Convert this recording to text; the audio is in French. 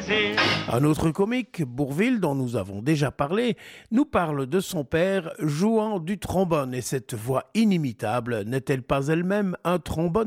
plaisir. Un autre comique, Bourvil, dont nous avons déjà parlé, nous parle de son père jouant du trombone. Et cette voix inimitable n'est-elle pas elle-même un trombone ?